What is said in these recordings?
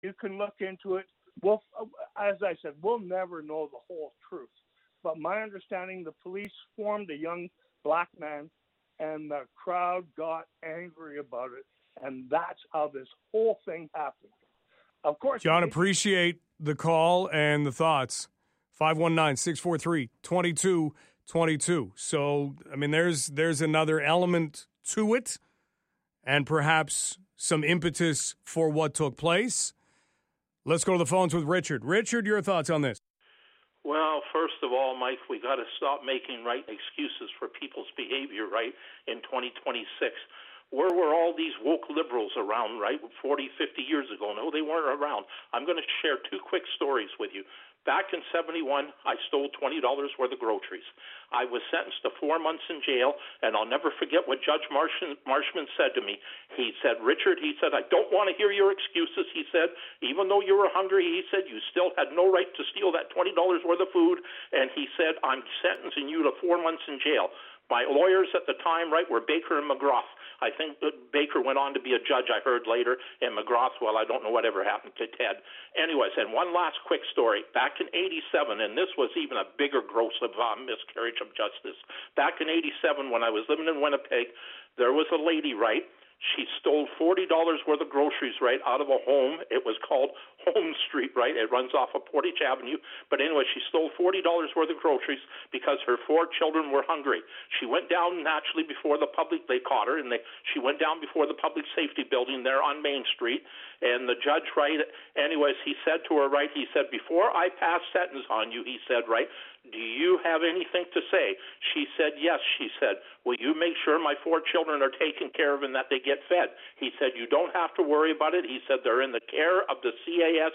You can look into it. Well, as I said, we'll never know the whole truth. But my understanding, the police formed a young black man, and the crowd got angry about it. And that's how this whole thing happened. Of course, John, appreciate the call and the thoughts. 519-643-2222. So, I mean, there's another element to it and perhaps some impetus for what took place. Let's go to the phones with Richard. Richard, your thoughts on this? Well, first of all, Mike, we got to stop making excuses for people's behavior, in 2026. Where were all these woke liberals around, 40, 50 years ago? No, they weren't around. I'm going to share two quick stories with you. Back in 71, I stole $20 worth of groceries. I was sentenced to 4 months in jail, and I'll never forget what Judge Marshman said to me. He said, Richard, he said, I don't want to hear your excuses. He said, even though you were hungry, he said, you still had no right to steal that $20 worth of food. And he said, I'm sentencing you to 4 months in jail. My lawyers at the time, were Baker and McGrath. I think Baker went on to be a judge, I heard later, and McGrath, well, I don't know whatever happened to Ted. Anyways, and one last quick story. Back in 87, and this was even a bigger gross of miscarriage of justice. Back in 87, when I was living in Winnipeg, there was a lady, she stole $40 worth of groceries, out of a home. It was called Home Street, It runs off of Portage Avenue. But anyway, she stole $40 worth of groceries because her 4 children were hungry. She went down naturally before the public, they caught her, and she went down before the public safety building there on Main Street. And the judge, anyways, he said to her, he said, before I pass sentence on you, he said, do you have anything to say? She said, yes. She said, will you make sure my 4 children are taken care of and that they get fed? He said, you don't have to worry about it. He said, they're in the care of the CAS,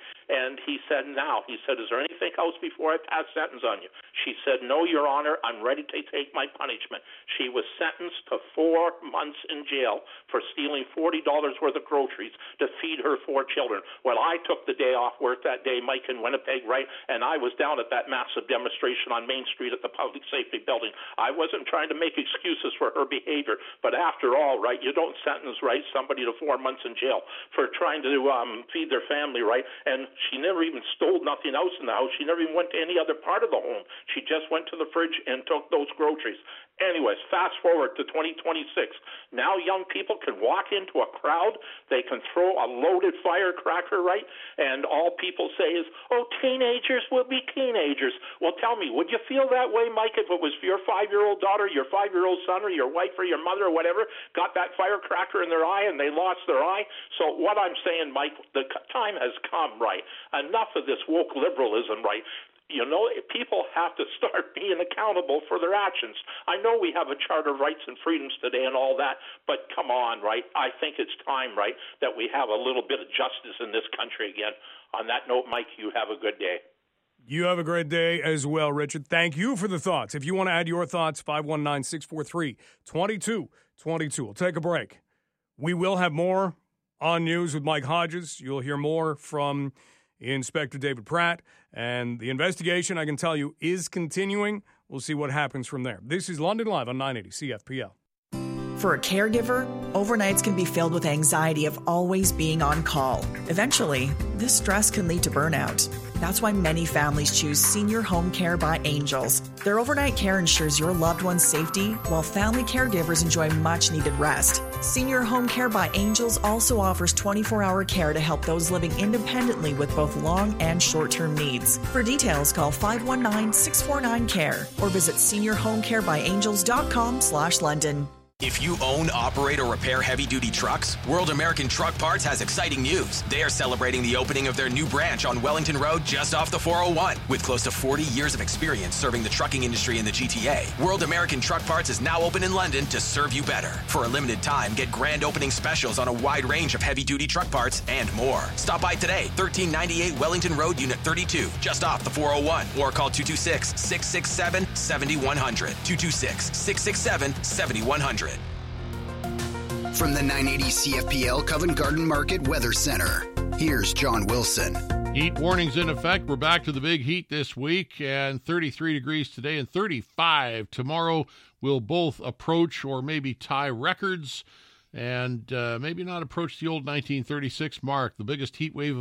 And he said, is there anything else before I pass sentence on you? She said, no, Your Honor, I'm ready to take my punishment. She was sentenced to 4 months in jail for stealing $40 worth of groceries to feed her 4 children. Well, I took the day off work that day, Mike, in Winnipeg, and I was down at that massive demonstration on Main Street at the public safety building. I wasn't trying to make excuses for her behavior, but after all, you don't sentence, somebody to 4 months in jail for trying to feed their family, And she never even stole nothing else in the house. She never even went to any other part of the home. She just went to the fridge and took those groceries. Anyways, fast forward to 2026. Now young people can walk into a crowd. They can throw a loaded firecracker, And all people say is, oh, teenagers will be teenagers. Well, tell me, would you feel that way, Mike, if it was your 5-year-old daughter, your 5-year-old son, or your wife or your mother or whatever got that firecracker in their eye and they lost their eye? So what I'm saying, Mike, the time has come, Enough of this woke liberalism, People have to start being accountable for their actions. I know we have a Charter of Rights and Freedoms today and all that, but come on, I think it's time, that we have a little bit of justice in this country again. On that note, Mike, you have a good day. You have a great day as well, Richard. Thank you for the thoughts. If you want to add your thoughts, 519-643-2222. We'll take a break. We will have more on news with Mike Hodges. You'll hear more from Inspector David Pratt. And the investigation, I can tell you, is continuing. We'll see what happens from there. This is London Live on 980 CFPL. For a caregiver, overnights can be filled with anxiety of always being on call. Eventually, this stress can lead to burnout. That's why many families choose Senior Home Care by Angels. Their overnight care ensures your loved one's safety, while family caregivers enjoy much-needed rest. Senior Home Care by Angels also offers 24-hour care to help those living independently with both long and short-term needs. For details, call 519-649-CARE or visit seniorhomecarebyangels.com/London. If you own, operate, or repair heavy-duty trucks, World American Truck Parts has exciting news. They are celebrating the opening of their new branch on Wellington Road just off the 401. With close to 40 years of experience serving the trucking industry in the GTA, World American Truck Parts is now open in London to serve you better. For a limited time, get grand opening specials on a wide range of heavy-duty truck parts and more. Stop by today, 1398 Wellington Road, Unit 32, just off the 401, or call 226-667-7100. 226-667-7100. From the 980 CFPL Covent Garden Market Weather Center, here's John Wilson. Heat warnings in effect. We're back to the big heat this week, and 33 degrees today and 35 tomorrow will both approach or maybe tie records. and maybe not approach the old 1936 mark, the biggest heat wave